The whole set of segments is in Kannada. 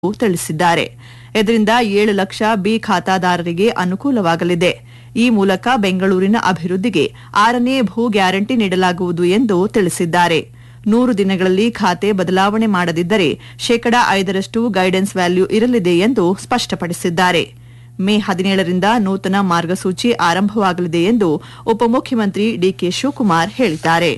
ತಿಳಿಸಿದ್ದಾರೆ. ಇದರಿಂದ 7 ಲಕ್ಷ ಬಿ ಖಾತಾದಾರರಿಗೆ ಅನುಕೂಲವಾಗಲಿದೆ. ಈ ಮೂಲಕ ಬೆಂಗಳೂರಿನ ಅಭಿವೃದ್ಧಿಗೆ 6ನೇ ಭೂ ಗ್ಯಾರಂಟಿ ನೀಡಲಾಗುವುದು ಎಂದು ತಿಳಿಸಿದ್ದಾರೆ. 100 ದಿನಗಳಲ್ಲಿ ಖಾತೆ ಬದಲಾವಣೆ ಮಾಡದಿದ್ದರೆ 5% ಗೈಡೆನ್ಸ್ ವ್ಯಾಲ್ಯೂ ಇರಲಿದೆ ಎಂದು ಸ್ಪಷ್ಟಪಡಿಸಿದ್ದಾರೆ. ಮೇ 17ರಿಂದ ನೂತನ ಮಾರ್ಗಸೂಚಿ ಆರಂಭವಾಗಲಿದೆ ಎಂದು ಉಪಮುಖ್ಯಮಂತ್ರಿ ಡಿಕೆ ಶಿವಕುಮಾರ್ ಹೇಳಿದ್ದಾರೆ.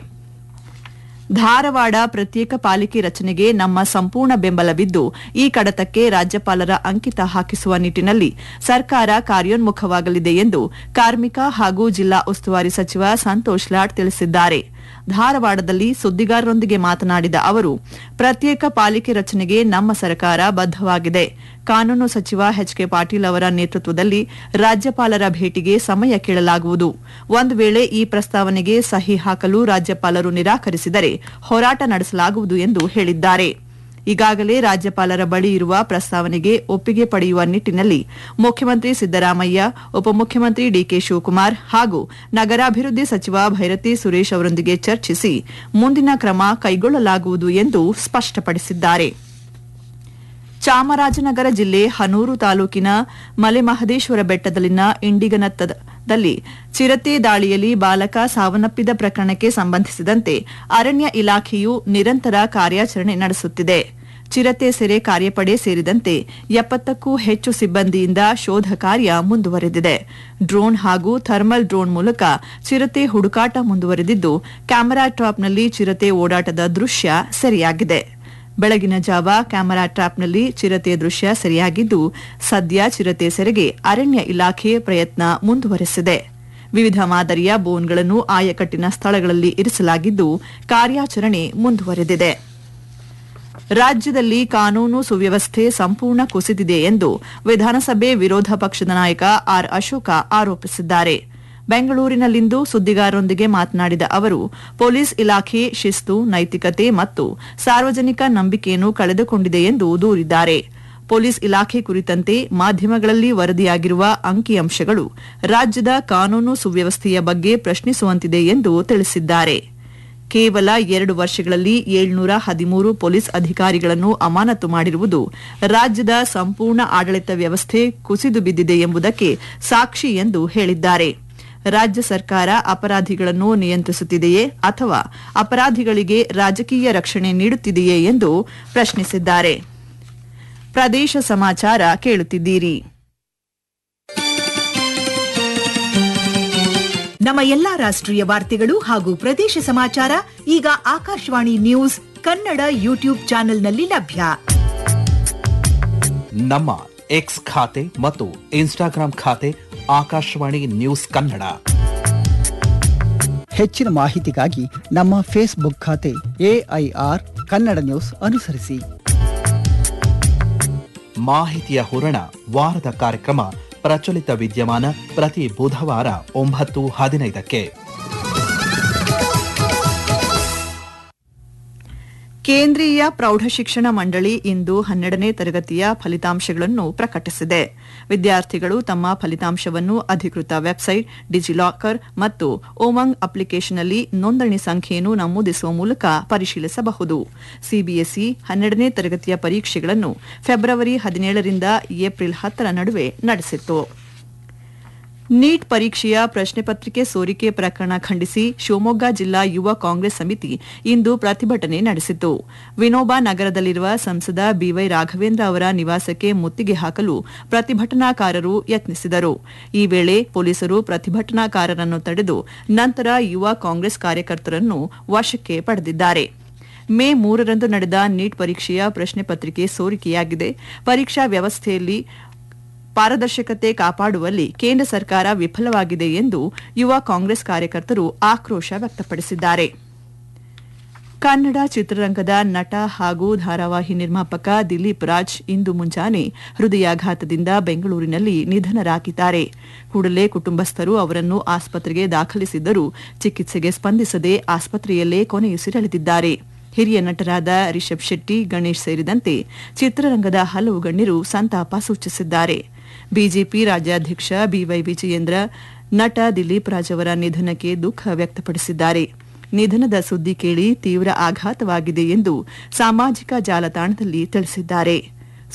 ಧಾರವಾಡ ಪ್ರತ್ಯೇಕ ಪಾಲಿಕೆ ರಚನೆಗೆ ನಮ್ಮ ಸಂಪೂರ್ಣ ಬೆಂಬಲವಿದ್ದು, ಈ ಕಡತಕ್ಕೆ ರಾಜ್ಯಪಾಲರ ಅಂಕಿತ ಹಾಕಿಸುವ ನಿಟ್ಟಿನಲ್ಲಿ ಸರ್ಕಾರ ಕಾರ್ಯೋನ್ಮುಖವಾಗಲಿದೆ ಎಂದು ಕಾರ್ಮಿಕ ಹಾಗೂ ಜಿಲ್ಲಾ ಉಸ್ತುವಾರಿ ಸಚಿವ ಸಂತೋಷ್ ಲಾಡ್ ತಿಳಿಸಿದ್ದಾರೆ. ಧಾರವಾಡದಲ್ಲಿ ಸುದ್ದಿಗಾರರೊಂದಿಗೆ ಮಾತನಾಡಿದ ಅವರು, ಪ್ರತ್ಯೇಕ ಪಾಲಿಕೆ ರಚನೆಗೆ ನಮ್ಮ ಸರ್ಕಾರ ಬದ್ದವಾಗಿದೆ. ಕಾನೂನು ಸಚಿವ ಎಚ್.ಕೆ. ಪಾಟೀಲ್ ಅವರ ನೇತೃತ್ವದಲ್ಲಿ ರಾಜ್ಯಪಾಲರ ಭೇಟಿಗೆ ಸಮಯ ಕೇಳಲಾಗುವುದು. ಒಂದು ವೇಳೆ ಈ ಪ್ರಸ್ತಾವನೆಗೆ ಸಹಿ ಹಾಕಲು ರಾಜ್ಯಪಾಲರು ನಿರಾಕರಿಸಿದರೆ ಹೋರಾಟ ನಡೆಸಲಾಗುವುದು ಎಂದು ಹೇಳಿದ್ದಾರೆ. ಈಗಾಗಲೇ ರಾಜ್ಯಪಾಲರ ಬಳಿ ಇರುವ ಪ್ರಸ್ತಾವನೆಗೆ ಒಪ್ಪಿಗೆ ಪಡೆಯುವ ನಿಟ್ಟಿನಲ್ಲಿ ಮುಖ್ಯಮಂತ್ರಿ ಸಿದ್ದರಾಮಯ್ಯ, ಉಪಮುಖ್ಯಮಂತ್ರಿ ಡಿಕೆ ಶಿವಕುಮಾರ್ ಹಾಗೂ ನಗರಾಭಿವೃದ್ಧಿ ಸಚಿವ ಭೈರತಿ ಸುರೇಶ್ ಅವರೊಂದಿಗೆ ಚರ್ಚಿಸಿ ಮುಂದಿನ ಕ್ರಮ ಕೈಗೊಳ್ಳಲಾಗುವುದು ಎಂದು ಸ್ಪಷ್ಟಪಡಿಸಿದ್ದಾರೆ. ಚಾಮರಾಜನಗರ ಜಿಲ್ಲೆ ಹನೂರು ತಾಲೂಕಿನ ಮಲೆಮಹದೇಶ್ವರ ಬೆಟ್ಟದಲ್ಲಿನ ಇಂಡಿಗನತ್ತದಲ್ಲಿ ಚಿರತೆ ದಾಳಿಯಲ್ಲಿ ಬಾಲಕ ಸಾವನ್ನಪ್ಪಿದ ಪ್ರಕರಣಕ್ಕೆ ಸಂಬಂಧಿಸಿದಂತೆ ಅರಣ್ಯ ಇಲಾಖೆಯು ನಿರಂತರ ಕಾರ್ಯಾಚರಣೆ ನಡೆಸುತ್ತಿದೆ. ಚಿರತೆ ಸೆರೆ ಕಾರ್ಯಪಡೆ ಸೇರಿದಂತೆ 70ಕ್ಕೂ ಹೆಚ್ಚು ಸಿಬ್ಬಂದಿಯಿಂದ ಶೋಧ ಕಾರ್ಯ ಮುಂದುವರೆದಿದೆ. ಡ್ರೋನ್ ಹಾಗೂ ಥರ್ಮಲ್ ಡ್ರೋನ್ ಮೂಲಕ ಚಿರತೆ ಹುಡುಕಾಟ ಮುಂದುವರೆದಿದ್ದು, ಕ್ಯಾಮೆರಾ ಟ್ರಾಪ್ನಲ್ಲಿ ಚಿರತೆ ಓಡಾಟದ ದೃಶ್ಯ ಸೆರೆಯಾಗಿದೆ. ಬೆಳಗಿನ ಜಾವ ಕ್ಯಾಮೆರಾ ಟ್ರಾಪ್ನಲ್ಲಿ ಚಿರತೆ ದೃಶ್ಯ ಸೆರೆಯಾಗಿದ್ದು, ಸದ್ಯ ಚಿರತೆ ಸೆರೆಗೆ ಅರಣ್ಯ ಇಲಾಖೆ ಪ್ರಯತ್ನ ಮುಂದುವರೆಸಿದೆ. ವಿವಿಧ ಮಾದರಿಯ ಬೋನ್ಗಳನ್ನು ಆಯಕಟ್ಟಿನ ಸ್ಥಳಗಳಲ್ಲಿ ಇರಿಸಲಾಗಿದ್ದು, ಕಾರ್ಯಾಚರಣೆ ಮುಂದುವರೆದಿದೆ. ರಾಜ್ಯದಲ್ಲಿ ಕಾನೂನು ಸುವ್ಯವಸ್ಥೆ ಸಂಪೂರ್ಣ ಕುಸಿದಿದೆ ಎಂದು ವಿಧಾನಸಭೆ ವಿರೋಧ ಪಕ್ಷದ ನಾಯಕ ಆರ್ ಅಶೋಕ ಆರೋಪಿಸಿದ್ದಾರೆ. ಬೆಂಗಳೂರಿನಲ್ಲಿಂದು ಸುದ್ದಿಗಾರರೊಂದಿಗೆ ಮಾತನಾಡಿದ ಅವರು, ಪೊಲೀಸ್ ಇಲಾಖೆ ಶಿಸ್ತು, ನೈತಿಕತೆ ಮತ್ತು ಸಾರ್ವಜನಿಕ ನಂಬಿಕೆಯನ್ನು ಕಳೆದುಕೊಂಡಿದೆ ಎಂದು ದೂರಿದ್ದಾರೆ. ಪೊಲೀಸ್ ಇಲಾಖೆ ಕುರಿತಂತೆ ಮಾಧ್ಯಮಗಳಲ್ಲಿ ವರದಿಯಾಗಿರುವ ಅಂಕಿಅಂಶಗಳು ರಾಜ್ಯದ ಕಾನೂನು ಸುವ್ಯವಸ್ಥೆಯ ಬಗ್ಗೆ ಪ್ರಶ್ನಿಸುವಂತಿದೆ ಎಂದು ತಿಳಿಸಿದ್ದಾರೆ. ಕೇವಲ 2 ವರ್ಷಗಳಲ್ಲಿ 713 ಪೊಲೀಸ್ ಅಧಿಕಾರಿಗಳನ್ನು ಅಮಾನತು ಮಾಡಿರುವುದು ರಾಜ್ಯದ ಸಂಪೂರ್ಣ ಆಡಳಿತ ವ್ಯವಸ್ಥೆ ಕುಸಿದು ಬಿದ್ದಿದೆ ಎಂಬುದಕ್ಕೆ ಸಾಕ್ಷಿ ಎಂದು ಹೇಳಿದ್ದಾರೆ. ರಾಜ್ಯ ಸರ್ಕಾರ ಅಪರಾಧಿಗಳನ್ನು ನಿಯಂತ್ರಿಸುತ್ತಿದೆಯೇ ಅಥವಾ ಅಪರಾಧಿಗಳಿಗೆ ರಾಜಕೀಯ ರಕ್ಷಣೆ ನೀಡುತ್ತಿದೆಯೇ ಎಂದು ಪ್ರಶ್ನಿಸಿದ್ದಾರೆ. ಪ್ರದೇಶ ಸಮಾಚಾರ ಕೇಳುತ್ತಿದ್ದೀರಿ. ನಮ್ಮ ಎಲ್ಲಾ ರಾಷ್ಟ್ರೀಯ ವಾರ್ತೆಗಳು ಹಾಗೂ ಪ್ರದೇಶ ಸಮಾಚಾರ ಈಗ ಆಕಾಶವಾಣಿ ನ್ಯೂಸ್ ಕನ್ನಡ ಯೂಟ್ಯೂಬ್ ಚಾನೆಲ್ನಲ್ಲಿ ಲಭ್ಯ. ನಮ್ಮ ಎಕ್ಸ್ ಖಾತೆ ಮತ್ತು ಇನ್ಸ್ಟಾಗ್ರಾಂ ಖಾತೆ ಆಕಾಶವಾಣಿ ನ್ಯೂಸ್ ಕನ್ನಡ. ಹೆಚ್ಚಿನ ಮಾಹಿತಿಗಾಗಿ ನಮ್ಮ ಫೇಸ್ಬುಕ್ ಖಾತೆ AIR ಕನ್ನಡ ನ್ಯೂಸ್ ಅನುಸರಿಸಿ. ಮಾಹಿತಿಯ ಹೂರಣ ವಾರದ ಕಾರ್ಯಕ್ರಮ ಪ್ರಚಲಿತ ವಿದ್ಯಮಾನ ಪ್ರತಿ ಬುಧವಾರ 9:15ಕ್ಕೆ. ಕೇಂದ್ರೀಯ ಪ್ರೌಢಶಿಕ್ಷಣ ಮಂಡಳಿ ಇಂದು 12ನೇ ತರಗತಿಯ ಫಲಿತಾಂಶಗಳನ್ನು ಪ್ರಕಟಿಸಿದೆ. ವಿದ್ಯಾರ್ಥಿಗಳು ತಮ್ಮ ಫಲಿತಾಂಶವನ್ನು ಅಧಿಕೃತ ವೆಬ್ಸೈಟ್, ಡಿಜಿಲಾಕರ್ ಮತ್ತು ಉಮಂಗ್ ಅಪ್ಲಿಕೇಶನ್ನಲ್ಲಿ ನೋಂದಣಿ ಸಂಖ್ಯೆಯನ್ನು ನಮೂದಿಸುವ ಮೂಲಕ ಪರಿಶೀಲಿಸಬಹುದು. ಸಿಬಿಎಸ್ಇ 12ನೇ ತರಗತಿಯ ಪರೀಕ್ಷೆಗಳನ್ನು ಫೆಬ್ರವರಿ 17ರಿಂದ ಏಪ್ರಿಲ್ 10ರ ನಡುವೆ ನಡೆಸಿತ್ತು. ನೀಟ್ ಪರೀಕ್ಷೆಯ ಪ್ರಶ್ನೆ ಪತ್ರಿಕೆ ಸೋರಿಕೆ ಪ್ರಕರಣ ಖಂಡಿಸಿ ಶಿವಮೊಗ್ಗ ಜಿಲ್ಲಾ ಯುವ ಕಾಂಗ್ರೆಸ್ ಸಮಿತಿ ಇಂದು ಪ್ರತಿಭಟನೆ ನಡೆಸಿತು. ವಿನೋಬಾ ನಗರದಲ್ಲಿರುವ ಸಂಸದ ಬಿವೈ ರಾಘವೇಂದ್ರ ಅವರ ನಿವಾಸಕ್ಕೆ ಮುತ್ತಿಗೆ ಹಾಕಲು ಪ್ರತಿಭಟನಾಕಾರರು ಯತ್ನಿಸಿದರು. ಈ ವೇಳೆ ಪೊಲೀಸರು ಪ್ರತಿಭಟನಾಕಾರರನ್ನು ತಡೆದು ನಂತರ ಯುವ ಕಾಂಗ್ರೆಸ್ ಕಾರ್ಯಕರ್ತರನ್ನು ವಶಕ್ಕೆ ಪಡೆದಿದ್ದಾರೆ. ಮೇ 3ರಂದು ನಡೆದ ನೀಟ್ ಪರೀಕ್ಷೆಯ ಪ್ರಶ್ನೆ ಪತ್ರಿಕೆ ಸೋರಿಕೆಯಾಗಿದೆ. ಪರೀಕ್ಷಾ ವ್ಯವಸ್ಥೆಯಲ್ಲಿ ಪಾರದರ್ಶಕತೆ ಕಾಪಾಡುವಲ್ಲಿ ಕೇಂದ್ರ ಸರ್ಕಾರ ವಿಫಲವಾಗಿದೆ ಎಂದು ಯುವ ಕಾಂಗ್ರೆಸ್ ಕಾರ್ಯಕರ್ತರು ಆಕ್ರೋಶ ವ್ಯಕ್ತಪಡಿಸಿದ್ದಾರೆ. ಕನ್ನಡ ಚಿತ್ರರಂಗದ ನಟ ಹಾಗೂ ಧಾರಾವಾಹಿ ನಿರ್ಮಾಪಕ ದಿಲೀಪ್ ರಾಜ್ ಇಂದು ಮುಂಜಾನೆ ಹೃದಯಾಘಾತದಿಂದ ಬೆಂಗಳೂರಿನಲ್ಲಿ ನಿಧನರಾಗಿದ್ದಾರೆ. ಕೂಡಲೇ ಕುಟುಂಬಸ್ಥರು ಅವರನ್ನು ಆಸ್ಪತ್ರೆಗೆ ದಾಖಲಿಸಿದ್ದರೂ ಚಿಕಿತ್ಸೆಗೆ ಸ್ಪಂದಿಸದೆ ಆಸ್ಪತ್ರೆಯಲ್ಲೇ ಕೊನೆಯುಸಿರೆಳೆದಿದ್ದಾರೆ. ಹಿರಿಯ ನಟರಾದ ರಿಷಬ್ ಶೆಟ್ಟಿ, ಗಣೇಶ್ ಸೇರಿದಂತೆ ಚಿತ್ರರಂಗದ ಹಲವು ಗಣ್ಯರು ಸಂತಾಪ ಸೂಚಿಸಿದ್ದಾರೆ. ಬಿಜೆಪಿ ರಾಜ್ಯಾಧ್ಯಕ್ಷ ಬಿವೈ ವಿಜಯೇಂದ್ರ ನಟ ದಿಲೀಪ್ ರಾಜ್ ಅವರ ನಿಧನಕ್ಕೆ ದುಃಖ ವ್ಯಕ್ತಪಡಿಸಿದ್ದಾರೆ. ನಿಧನದ ಸುದ್ದಿ ಕೇಳಿ ತೀವ್ರ ಆಘಾತವಾಗಿದೆ ಎಂದು ಸಾಮಾಜಿಕ ಜಾಲತಾಣದಲ್ಲಿ ತಿಳಿಸಿದ್ದಾರೆ.